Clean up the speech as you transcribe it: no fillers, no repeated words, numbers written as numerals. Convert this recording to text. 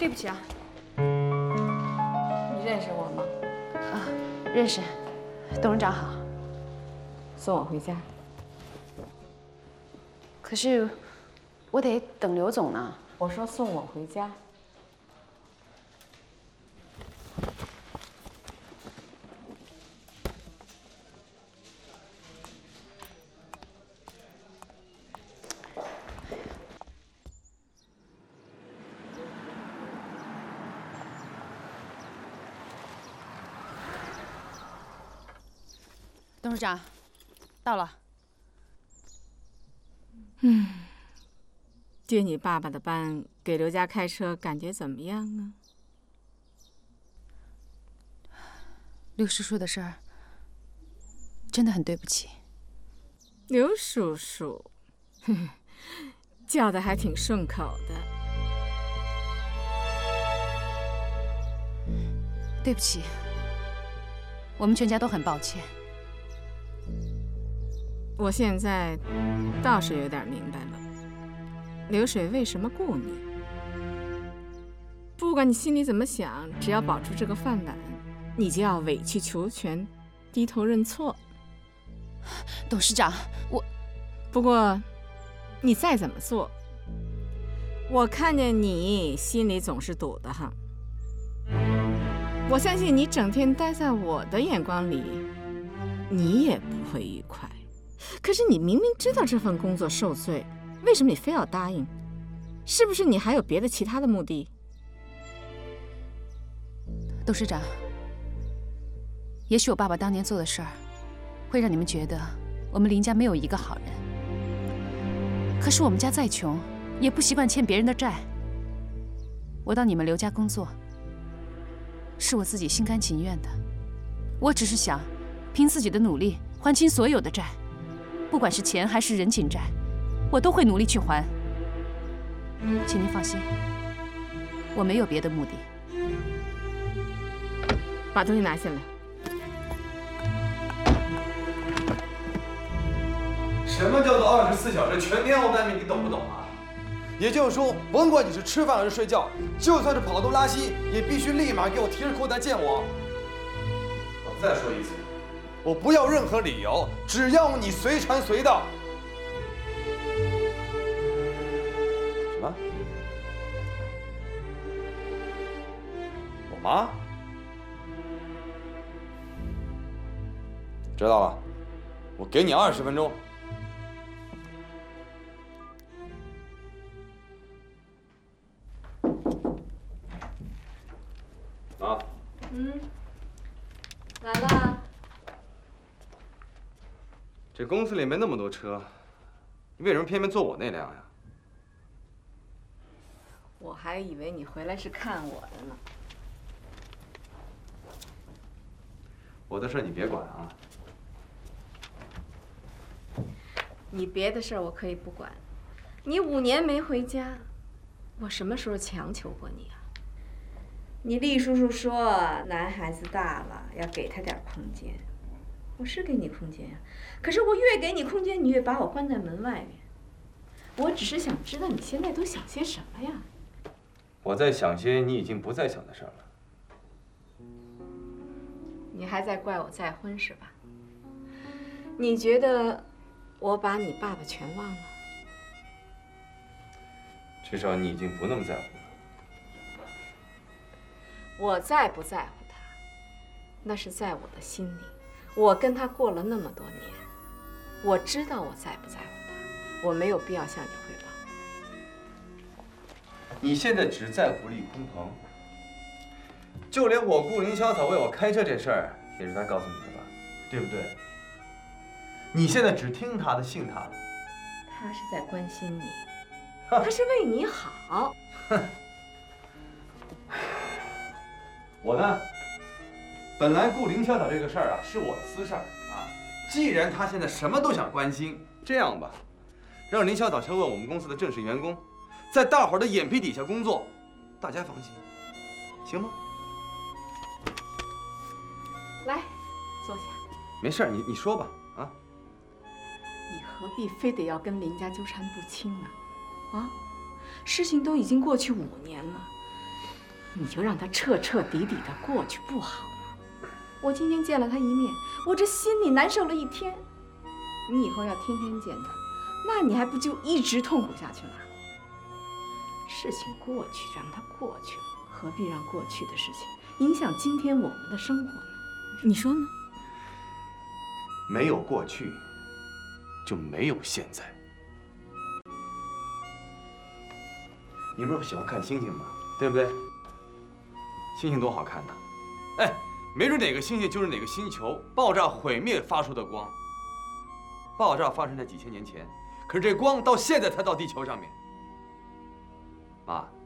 对不起啊。 你认识我吗？ 啊，认识。董事长好。 送我回家。 可是，我得等刘总呢。 我说送我回家。 董事长，到了。 接你爸爸的班，给刘家开车，感觉怎么样啊？ 刘叔叔的事儿，真的很对不起。 刘叔叔，叫的还挺顺口的。 对不起，我们全家都很抱歉。 我现在倒是有点明白了，流水为什么雇你。不管你心里怎么想，只要保住这个饭碗，你就要委曲求全，低头认错。 董事长， 不过，你再怎么做，我看见你心里总是堵得慌。我相信你整天待在我的眼光里，你也不会愉快。可是你明明知道这份工作受罪，为什么你非要答应？是不是你还有别的其他的目的？ 董事长，也许我爸爸当年做的事儿，会让你们觉得我们林家没有一个好人。可是我们家再穷，也不习惯欠别人的债。我到你们刘家工作，是我自己心甘情愿的。我只是想，凭自己的努力还清所有的债，不管是钱还是人情债，我都会努力去还。请您放心，我没有别的目的。 把东西拿下来。 什么叫做24小时全天候待命？你懂不懂啊？也就是说，甭管你是吃饭还是睡觉，就算是跑东拉西，也必须立马给我提着裤带见我。我再说一次，我不要任何理由，只要你随传随到。什么？我妈？知道了，我给你20分钟。啊。 来了。 这公司里没那么多车，你为什么偏偏坐我那辆呀？ 我还以为你回来是看我的呢。 我的事你别管啊。 你别的事儿我可以不管，你5年没回家，我什么时候强求过你啊？你厉叔叔说男孩子大了要给他点空间，我是给你空间呀，可是我越给你空间，你越把我关在门外面。我只是想知道你现在都想些什么呀？ 我在想些你已经不再想的事儿了。 你还在怪我再婚是吧？你觉得我把你爸爸全忘了？ 至少你已经不那么在乎了。 我在不在乎他，那是在我的心里。我跟他过了那么多年，我知道我在不在乎他，我没有必要向你汇报。 你现在只在乎厉鲲鹏，就连我雇林潇草为我开车这事儿，也是他告诉你的吧？对不对？你现在只听他的，信他的。 他是在关心你，他是为你好。 哼。我呢，本来雇林潇草这个事儿啊，是我的私事儿啊。既然他现在什么都想关心，这样吧，让林潇草成为我们公司的正式员工，在大伙儿的眼皮底下工作，大家放心，行吗？ 来，坐下。 没事儿，你说吧，啊。 你何必非得要跟林家纠缠不清呢？啊，事情都已经过去5年了。 你就让他彻彻底底的过去不好吗？我今天见了他一面，我这心里难受了一天。你以后要天天见他，那你还不就一直痛苦下去了？事情过去，让它过去了，何必让过去的事情影响今天我们的生活呢？ 你说呢？ 没有过去，就没有现在。你不是喜欢看星星吗？对不对？星星多好看呐！哎，没准哪个星星就是哪个星球爆炸毁灭发出的光。爆炸发生在几千年前，可是这光到现在才到地球上面。妈。